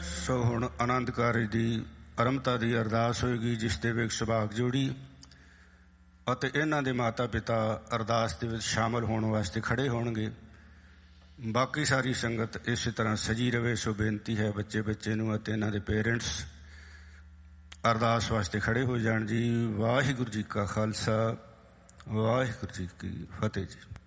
ਸੋ ਹੁਣ ਆਨੰਦ ਕਾਰਜ ਦੀ ਆਰੰਭਤਾ ਦੀ ਅਰਦਾਸ ਹੋਏਗੀ, ਜਿਸ ਦੇ ਵਿੱਚ ਸੁਭਾਗ ਜੋੜੀ ਅਤੇ ਇਹਨਾਂ ਦੇ ਮਾਤਾ ਪਿਤਾ ਅਰਦਾਸ ਦੇ ਵਿੱਚ ਸ਼ਾਮਲ ਹੋਣ ਵਾਸਤੇ ਖੜ੍ਹੇ ਹੋਣਗੇ। ਬਾਕੀ ਸਾਰੀ ਸੰਗਤ ਇਸੇ ਤਰ੍ਹਾਂ ਸਜੀ ਰਵੇ। ਸੋ ਬੇਨਤੀ ਹੈ ਬੱਚੇ ਨੂੰ ਅਤੇ ਇਹਨਾਂ ਦੇ ਪੇਰੈਂਟਸ ਅਰਦਾਸ ਵਾਸਤੇ ਖੜ੍ਹੇ ਹੋ ਜਾਣ ਜੀ। ਵਾਹਿਗੁਰੂ ਜੀ ਕਾ ਖਾਲਸਾ, ਵਾਹਿਗੁਰੂ ਜੀ ਕੀ ਫਤਿਹ ਜੀ।